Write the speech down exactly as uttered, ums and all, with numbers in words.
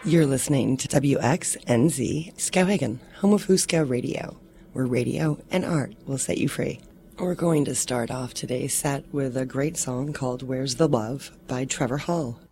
You're listening to W X N Z Skowhegan, home of Huska Radio, where radio and art will set you free. We're going to start off today's set with a great song called Where's the Love by Trevor Hall.